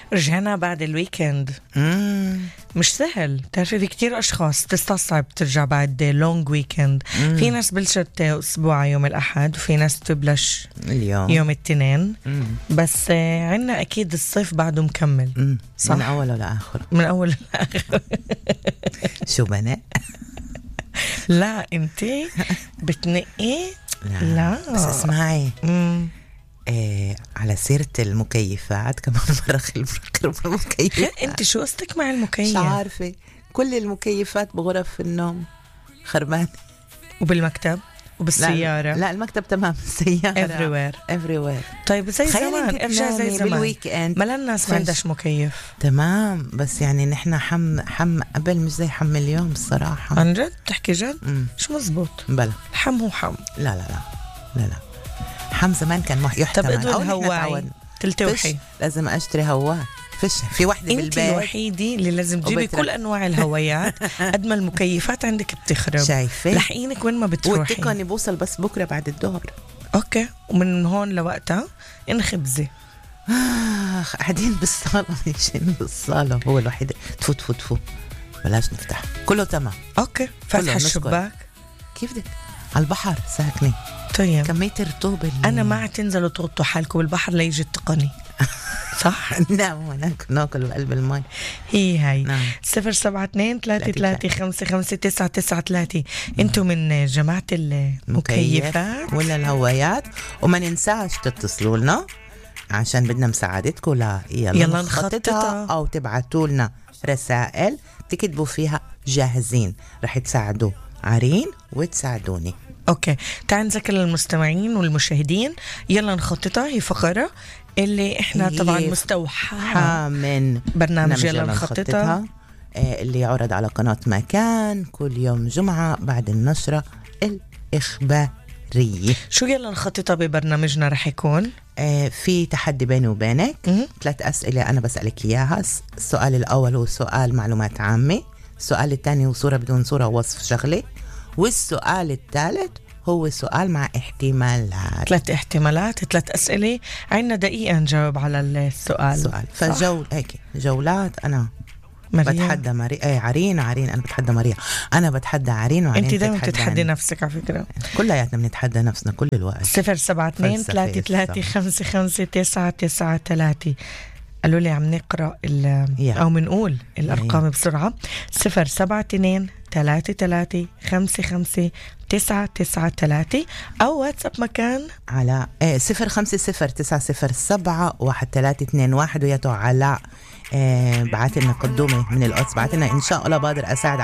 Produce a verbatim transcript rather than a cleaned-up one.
رجعنا بعد الويكند. مم. مش سهل، بتعرفي في كتير أشخاص تستصعب ترجع بعد لونج ويكند. في ناس بلشت أسبوع يوم الأحد وفي ناس تبلش اليوم يوم الاثنين. مم. بس عنا أكيد الصيف بعده مكمل. مم. صح؟ من أول لآخر. من أول لآخر. شو بناء؟ لا أنتي بتنقي. لا, لا. بس اسمعي مم. إيه على سيرة المكيفات كمان برخ البرخ المكيفات. أنت شو قصدك مع المكيف؟ مش عارفة، كل المكيفات بغرف النوم خربان وبالمكتب وبالسيارة. لا, لا المكتب تمام، السيارة everywhere everywhere. طيب زي زمان، ارجع زي زمان بالويكند. ما الناس ما عندهاش مكيف. تمام، بس يعني نحن حم حم قبل مش زي حم اليوم الصراحة. عن جد تحكي جد؟ مم. مش مزبوط. بلا الحم هو حم. لا لا لا لا لا حم زمان كان مح يحتمل. طب ادوا الهواي تلتوحي. لازم اشتري هواي فش في وحده بالبيت. انت الوحيده اللي لازم تجيبي وبترك. كل انواع الهوايات. قد ما المكيفات عندك بتخرب. شايفه لحقينك وين ما بتروحي. والتقني بوصل بس بكره بعد الظهر. اوكي، ومن هون لوقتها انخبزي. اخ قاعدين بالصاله ماشيين بالصاله، هو الوحيد تفوت تفوت تفوت بلاش نفتح كله تمام. اوكي، فتح الشباك. كيف بدك على البحر ساكنه. طيب كميه الرطوبه. انا ما تنزلوا تغطوا حالكم بالبحر ليجي التقني. صح. نعم ناكل ناكل بقلب المي. هي هاي نعم. صفر سبعة اثنين ثلاثة ثلاثة خمسة خمسة تسعة تسعة ثلاثة. انتوا من جماعة المكيفات ولا الهوايات؟ وما ننساش تتصلوا لنا عشان بدنا مساعدتكم. لا يلا, يلا نخططها او تبعتوا لنا رسائل تكتبوا فيها جاهزين، رح تساعدوا عرين وتساعدوني. اوكي، تعال نذكر للمستمعين والمشاهدين. يلا نخططها هي فقرة اللي احنا طبعا مستوحاة من برنامج يلا نخططها اللي يعرض على قناة مكان كل يوم جمعة بعد النشرة الإخبارية. شو يلا نخططها ببرنامجنا رح يكون؟ آه في تحدي بيني وبينك. م- ثلاث أسئلة أنا بسألك إياها. السؤال الأول هو سؤال معلومات عامة، السؤال الثاني هو صورة بدون صورة ووصف شغلة، والسؤال الثالث هو سؤال مع احتمالات. ثلاث احتمالات، ثلاث أسئلة، عنا دقيقة نجاوب على السؤال. سؤال فجول هيك جولات. أنا مريم. بتحدى ماري اي عرين عرين انا بتحدى ماريا، انا بتحدى عرين وعرين. انت دايما بتتحدي نفسك على فكرة. كلياتنا بنتحدى نفسنا كل الوقت. صفر سبعة اثنين ثلاثة ثلاثة خمسة خمسة تسعة تسعة ثلاثة. قالوا لي عم نقرأ أو منقول الأرقام بسرعة. صفر سبعة اثنين ثلاثة ثلاثة خمسة خمسة تسعة تسعة ثلاثة أو واتساب مكان على ايه صفر خمسة صفر تسعة صفر سبعة واحد ثلاثة اثنين واحد. وياتو علاء ايه بعتلنا قدومة من القدس، بعتلنا إن شاء الله بقدر أساعد